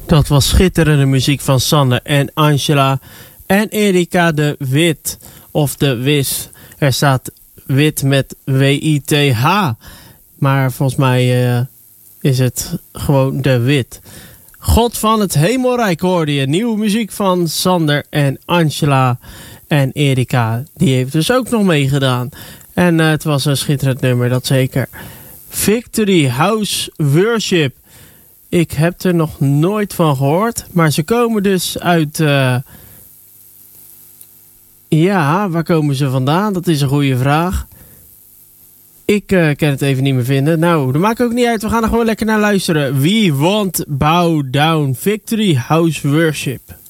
Dat was schitterende muziek van Sander en Angela en Erika de Wit, of de Wis. Er staat wit met W-I-T-H, maar volgens mij is het gewoon de Wit. God van het Hemelrijk hoorde je. Nieuwe muziek van Sander en Angela en Erika. Die heeft dus ook nog meegedaan. En het was een schitterend nummer, dat zeker. Victory House Worship. Ik heb er nog nooit van gehoord. Maar ze komen dus uit... Ja, waar komen ze vandaan? Dat is een goede vraag. Ik kan het even niet meer vinden. Nou, dat maakt ook niet uit. We gaan er gewoon lekker naar luisteren. We Want Bow Down. Victory House Worship.